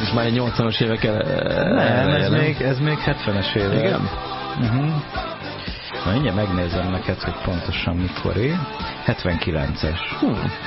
ez már egy 80-as évek Nem, ez még 70-es évek. Igen? Na, mindjárt megnézem neked, hogy pontosan mikor 79-es.